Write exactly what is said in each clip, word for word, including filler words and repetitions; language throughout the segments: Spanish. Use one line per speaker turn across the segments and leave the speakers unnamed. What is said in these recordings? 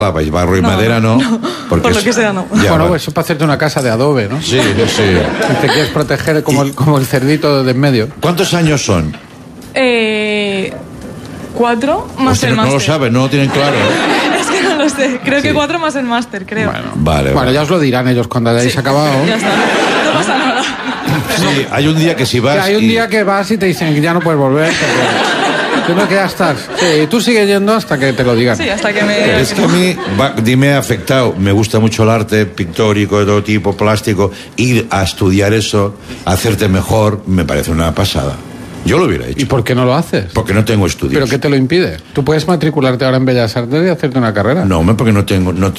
barro y no, madera no,
no porque por lo que sea no.
Ya, bueno, pues eso es para hacerte una casa de adobe, ¿no?
Sí, sí.
Te quieres proteger como, el, como el cerdito de en medio.
¿Cuántos años son?
Eh, cuatro más
Hostia,
el
no
máster.
No lo sabes, no lo tienen claro.
Es que no lo sé, creo
sí.
que cuatro más el máster, creo.
Bueno,
vale,
bueno
vale.
ya os lo dirán ellos cuando hayáis
sí,
acabado.
Ya está, no pasa nada.
Sí, hay un día que si vas...
Sí, hay un
y...
día que vas y te dicen que ya no puedes volver. Tú no quedas estás. Sí, tú sigues yendo hasta que te lo digan.
Sí, hasta que me...
Es que a mí, va, dime, afectado. Me gusta mucho el arte pictórico de todo tipo, plástico. Ir a estudiar eso, hacerte mejor, me parece una pasada. Yo lo hubiera hecho.
¿Y por qué no lo haces?
Porque no tengo estudios.
¿Pero qué te lo impide? ¿Tú puedes matricularte ahora en Bellas Artes y hacerte una carrera?
No, porque no tengo... No,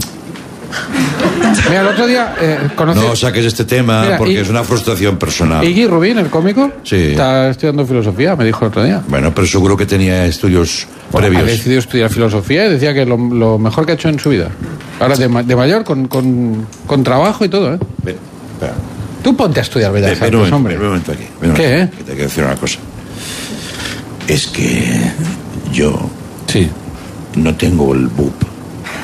Mira, el otro día eh, conocí...
No saques este tema. Mira, porque y... es una frustración personal.
Iggy Rubin, el cómico,
sí.
está estudiando filosofía, me dijo el otro día.
Bueno, pero seguro que tenía estudios
bueno,
previos.
Ha decidido estudiar filosofía y decía que lo, lo mejor que ha hecho en su vida. Ahora de, de mayor, con, con, con trabajo y todo, ¿eh?
Ven, espera.
Tú ponte a estudiar Bellas Artes,
ven, ven,
hombre.
Ven un momento aquí. Ven un
¿Qué,
momento,
eh?
Que te quiero decir una cosa. Es que yo...
Sí.
No tengo el B U P.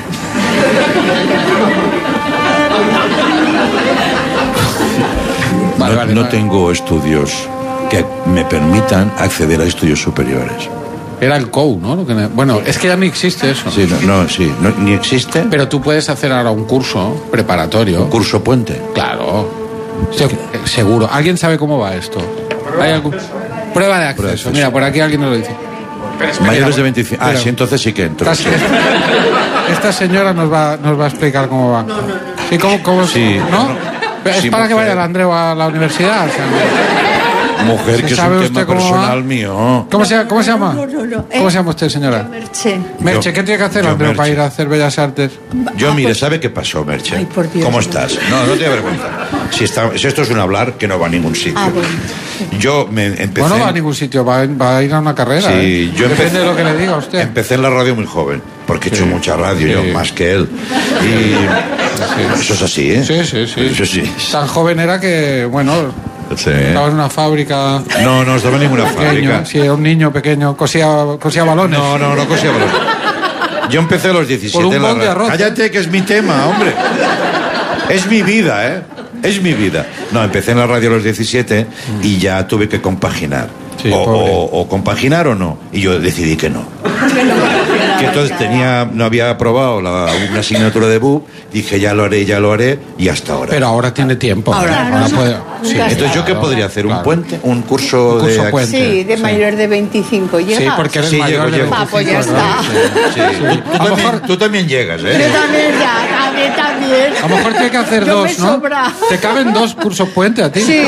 Vale,
no,
vale,
no
vale.
tengo estudios que me permitan acceder a estudios superiores.
Era el C O U, ¿no? Lo que me... Bueno, es que ya no existe eso.
Sí, no, no sí, no, ni existe.
Pero tú puedes hacer ahora un curso preparatorio.
Un curso puente.
Claro. Se, seguro. ¿Alguien sabe cómo va esto? ¿Hay algún... Prueba de acceso.
Prueba de acceso.
Mira, por aquí alguien nos lo dice.
Pero, espera, Mayores de veinticinco. Ah, sí, entonces sí que entro.
Esta, esta señora nos va, nos va a explicar cómo va. ¿Sí? ¿Cómo, cómo,
sí,
¿no?
no.
Es
Sí,
para
mujer.
que vaya el Andreu a la universidad. O sea,
mujer, que es un tema personal va? mío.
¿Cómo se, cómo se llama?
No, no, no.
¿Cómo se llama usted, señora?
Merche.
Merche, ¿qué tiene que hacer, Andreu, para ir a hacer Bellas Artes?
Yo,
ah,
mire,
pues...
¿sabe qué pasó, Merche?
Ay, por Dios.
¿Cómo estás? No, no te vergüenza. Si, está, si esto es un hablar que no va a ningún sitio.
Ah, bueno.
Yo me empecé...
Bueno, no va a ningún sitio, va, va a ir a una carrera.
Sí,
¿eh?
yo
Depende
empecé,
de lo que le diga a usted.
Empecé en la radio muy joven, porque he
sí.
hecho mucha radio, sí. yo más que él. Y sí. Eso es así, ¿eh?
Sí, sí, sí.
Eso sí.
Tan joven era que, bueno,
sí.
estaba en una fábrica.
No, no estaba en ninguna
pequeño,
fábrica.
Sí, era un niño pequeño, cosía, cosía balones.
No, no, no cosía balones. Yo empecé a los diecisiete.
Por un bol de arroz.
Cállate, que es mi tema, hombre. Es mi vida, ¿eh? Es mi vida. No, empecé en la radio a los diecisiete y ya tuve que compaginar.
Sí,
o, o, o compaginar o no. Y yo decidí que no. Que entonces tenía, no había aprobado la, una asignatura de B U P, dije ya lo haré, ya lo haré, y hasta ahora.
Pero ahora tiene tiempo.
Ahora,
ahora
no,
puede.
no,
Sí.
nunca
Entonces, ¿yo qué podría hacer? ¿Un
claro.
puente? ¿Un curso,
Un curso
de
puente.
Sí, de
Sí.
mayor de veinticinco. ¿Llegas?
Sí, porque eres
Sí,
mayor
llego,
de
llego.
Ah, pues ya
veinticinco, ¿no?
está.
Sí, sí. Tú, tú,
A lo
también,
mejor-
tú también llegas,
Yo
¿eh?
también, ya, a mí también.
A lo mejor tiene que hacer
Yo
dos,
me
¿no?
sobra.
Te caben dos cursos puente a ti.
Sí.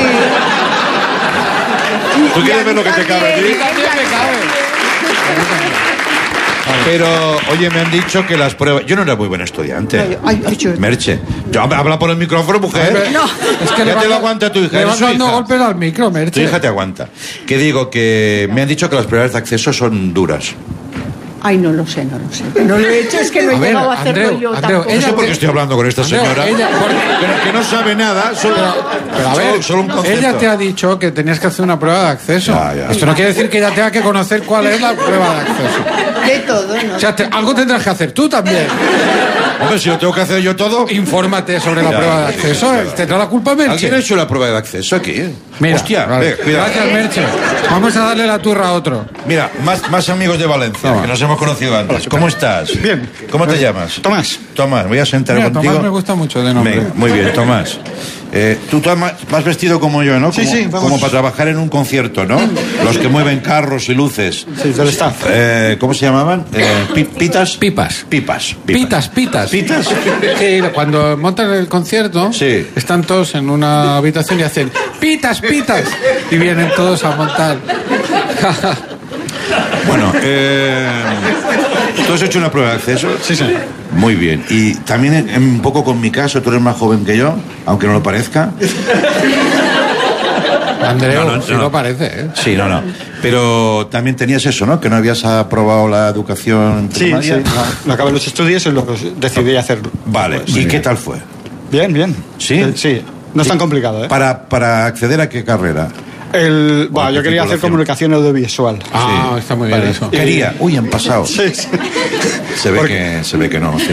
¿Tú quieres
Y
ver lo que te cabe a ti?
también,
También me cabe.
Pero, oye, me han dicho que las pruebas... Yo no era muy buen estudiante.
Ay, ay, ay, yo-
Merche. Yo, habla por el micrófono, mujer.
No.
Es que
Ya
le
te
vas-
lo aguanta tu hija.
Le
es
vas
su
dando
hija.
golpes al micro, Merche.
Tu hija te aguanta. Que digo que me han dicho que las pruebas de acceso son duras.
Ay, no lo sé, no lo sé. No lo he hecho, es que no he
A ver,
llegado a hacerlo
Andreu,
yo
Andreu,
tampoco.
No sé
Ella
por
te-
qué estoy hablando con esta
Andreu,
señora.
ella- por-
que, que no sabe nada. Solo,
Pero a ver,
solo, solo un concepto.
ella te ha dicho que tenías que hacer una prueba de acceso.
Ya, ya.
Esto no quiere decir que ella tenga que conocer cuál es la prueba de acceso.
De todo, ¿no?
O sea, te- algo tendrás que hacer tú también.
Hombre, si lo tengo que hacer yo todo...
Infórmate sobre la
Ya,
prueba de
sí,
acceso.
sí, claro.
¿Tendrá la culpa Merche?
¿Alguien ha hecho la prueba de acceso aquí?
Mira,
Hostia,
vale.
ve, cuidado.
Gracias, Merche. Vamos a darle la turra a otro.
Mira, más, más amigos de Valencia,
Toma.
que nos hemos conocido antes. ¿Cómo estás?
Bien.
¿Cómo te llamas?
Tomás.
Tomás, voy a sentar
Mira,
contigo.
Tomás me gusta mucho de nombre.
Venga, muy bien, Tomás. Eh, tú Tomás, vas vestido como yo, ¿no?
Sí,
como,
sí, vamos.
como para trabajar en un concierto, ¿no? Los que mueven carros y luces.
Sí, del staff.
Eh, ¿Cómo se llamaban? Eh, pi- ¿Pitas?
Pipas.
Pipas.
Pitas, pitas.
¿Pitas?
Sí, cuando montan el concierto,
Sí.
están todos en una habitación y hacen pitas, pitas. Y vienen todos a montar.
Bueno, eh, ¿tú has hecho una prueba de acceso?
Sí, sí.
Muy bien. Y también en- en un poco con mi caso, tú eres más joven que yo, aunque no lo parezca.
Andreu,
No, no,
sí
no.
lo parece, ¿eh?
Sí, no, no. Pero también tenías eso, ¿no? Que no habías aprobado la educación
Sí, sí.
primaria.
No, no acabé los estudios y luego decidí hacerlo.
Vale.
Pues,
¿Y qué tal fue?
Bien, bien.
¿Sí?
Eh, Sí. No es tan complicado, ¿eh?
Para, para acceder a qué carrera.
El, bueno,
qué
yo quería hacer
titulación?
comunicación audiovisual.
Ah,
Sí.
está muy bien
Vale.
eso.
Y-
Quería. Uy, han pasado.
Sí, sí.
Se ve,
Porque-
que, se ve que no.